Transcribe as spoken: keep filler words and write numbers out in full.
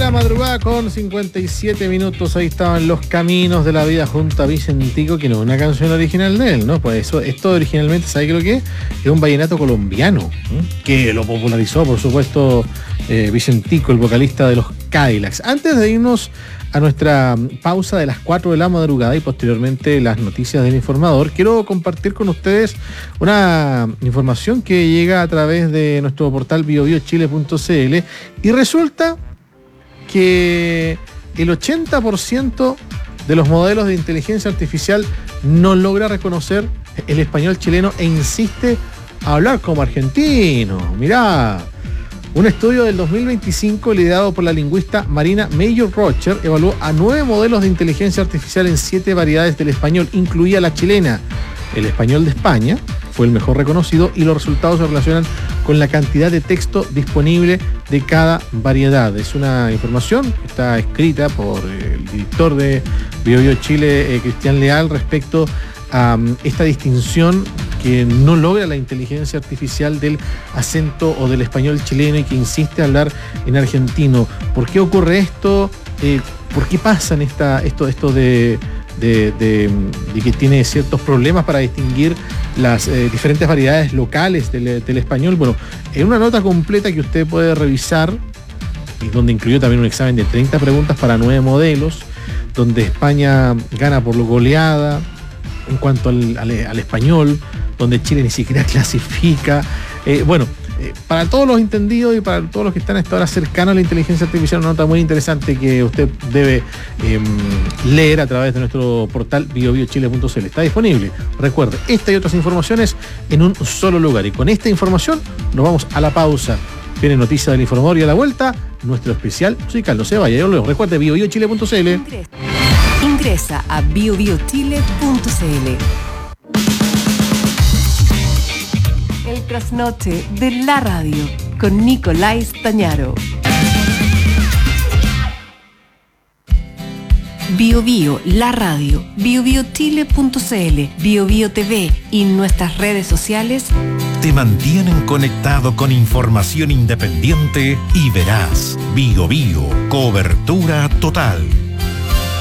la madrugada con cincuenta y siete minutos. Ahí estaban Los Caminos de la Vida junto a Vicentico, que no es una canción original de él, ¿no? Pues eso, esto originalmente, ¿sabe qué es lo que es? Es un vallenato colombiano, ¿eh? Que lo popularizó, por supuesto, eh, Vicentico, el vocalista de los Cadillacs. Antes de irnos a nuestra pausa de las cuatro de la madrugada y posteriormente las noticias del informador, quiero compartir con ustedes una información que llega a través de nuestro portal bio bio chile punto c l y resulta que el ochenta por ciento de los modelos de inteligencia artificial no logra reconocer el español chileno e insiste a hablar como argentino. Mirá. Un estudio del dos mil veinticinco liderado por la lingüista Marina Mayor-Rocher evaluó a nueve modelos de inteligencia artificial en siete variedades del español, incluida la chilena. El español de España fue el mejor reconocido y los resultados se relacionan con la cantidad de texto disponible de cada variedad. Es una información que está escrita por el director de Bio Bio Chile, eh, Cristian Leal, respecto a um, esta distinción que no logra la inteligencia artificial del acento o del español chileno y que insiste a hablar en argentino. ¿Por qué ocurre esto? Eh, ¿Por qué pasan esta, esto, esto de, de, de, de que tiene ciertos problemas para distinguir las eh, diferentes variedades locales del, del español? Bueno, en una nota completa que usted puede revisar, y donde incluyó también un examen de treinta preguntas para nueve modelos, donde España gana por goleada en cuanto al, al, al español, donde Chile ni siquiera clasifica. Eh, bueno, eh, para todos los entendidos y para todos los que están a esta hora cercanos a la inteligencia artificial, una nota muy interesante que usted debe eh, leer a través de nuestro portal bio bio chile punto c l. Está disponible. Recuerde, esta y otras informaciones en un solo lugar. Y con esta información nos vamos a la pausa. Viene noticia del informador y a la vuelta, nuestro especial musical. No se vaya, yo lo recuerde, bio bio chile punto c l. Ingresa, Ingresa a bio bio chile punto c l. El trasnoche de la radio con Nicolás Stañaro. Bio Bio, la radio, bio bio chile punto c l, Bio Bio T V y nuestras redes sociales te mantienen conectado con información independiente y veraz. Bio Bio, cobertura total.